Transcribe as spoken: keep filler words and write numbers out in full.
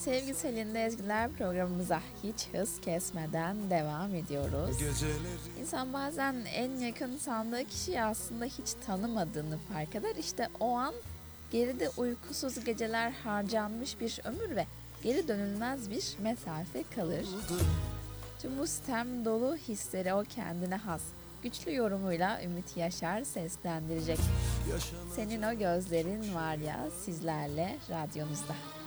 Sevgili Selin'de Ezgiler programımıza hiç hız kesmeden devam ediyoruz. İnsan bazen en yakın sandığı kişiyi aslında hiç tanımadığını fark eder. İşte o an geride uykusuz geceler harcanmış bir ömür ve geri dönülmez bir mesafe kalır. Tüm bu sitem dolu hisleri o kendine has, güçlü yorumuyla Ümit Yaşar seslendirecek. Senin o gözlerin var ya sizlerle radyonuzda.